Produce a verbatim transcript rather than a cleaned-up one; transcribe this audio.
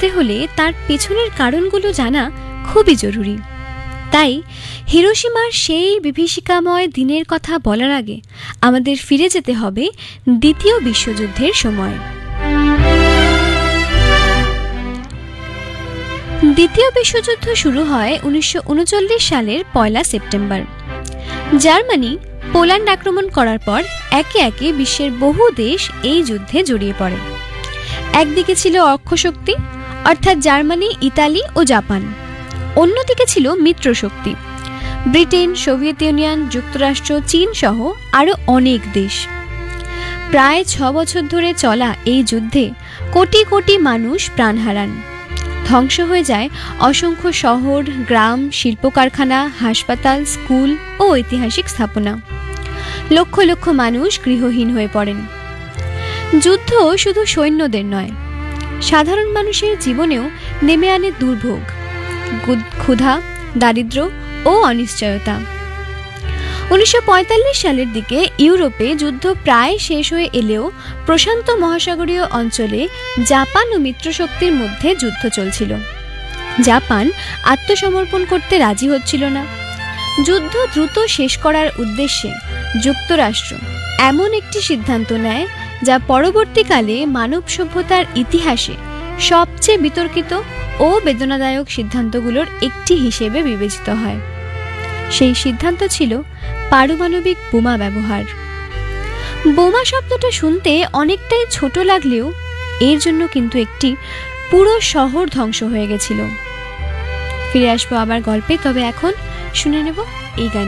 বুঝতে হলে তার পেছনের কারণগুলো জানা খুবই জরুরি। তাই হিরোশিমার সেই বিভীষিকাময় দিনের কথা বলার আগে আমাদের ফিরে যেতে হবে দ্বিতীয় বিশ্বযুদ্ধের সময়। দ্বিতীয় বিশ্বযুদ্ধ শুরু হয় উনিশশো উনচল্লিশ সালের পয়লা সেপ্টেম্বর। জার্মানি পোল্যান্ড আক্রমণ করার পর একে একে বিশ্বের বহু দেশ এই যুদ্ধে জড়িয়ে পড়ে। একদিকে ছিল অক্ষশক্তি অর্থাৎ জার্মানি, ইতালি ও জাপান, অন্যদিকে ছিল মিত্রশক্তি ব্রিটেন, সোভিয়েত ইউনিয়ন, যুক্তরাষ্ট্র, চীন সহ আরও অনেক দেশ। প্রায় ছ বছর ধরে চলা এই যুদ্ধে কোটি কোটি মানুষ প্রাণ হারান। ধ্বংস হয়ে যায় অসংখ্য শহর, গ্রাম, শিল্প কারখানা, হাসপাতাল, স্কুল ও ঐতিহাসিক স্থাপনা। লক্ষ লক্ষ মানুষ গৃহহীন হয়ে পড়েন। যুদ্ধ শুধু সৈন্যদের নয়, সাধারণ মানুষের জীবনেও নেমে আনে দুর্ভোগ, ক্ষুধা, দারিদ্র্য ও অনিশ্চয়তা। উনিশশো পঁয়তাল্লিশ সালের দিকে ইউরোপে যুদ্ধ প্রায় শেষ হয়ে এলেও প্রশান্ত মহাসাগরীয় অঞ্চলে জাপান ও মিত্রশক্তির মধ্যে যুদ্ধ চলছিল। জাপান আত্মসমর্পণ করতে রাজি হচ্ছিল না। যুদ্ধ দ্রুত শেষ করার উদ্দেশ্যে যুক্তরাষ্ট্র এমন একটি সিদ্ধান্ত নেয় যা পরবর্তীকালে মানব সভ্যতার ইতিহাসে সবচেয়ে বিতর্কিত ও বেদনাদায়ক সিদ্ধান্তগুলোর একটি হিসেবে বিবেচিত হয়। সেই সিদ্ধান্ত ছিল পারমাণবিক বোমা ব্যবহার। বোমা শব্দটা শুনতে অনেকটাই ছোট লাগলেও এর জন্য কিন্তু একটি পুরো শহর ধ্বংস হয়ে গেছিল। ফিরে আসবো আবার গল্পে, তবে এখন শুনে নেব এই গান।